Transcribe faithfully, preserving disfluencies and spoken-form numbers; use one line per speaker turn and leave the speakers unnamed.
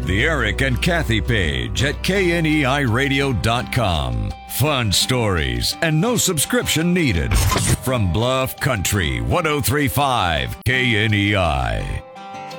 The Eric and Kathy page at K N E I radio dot com. Fun stories and no subscription needed. From Bluff Country one oh three point five K N E I.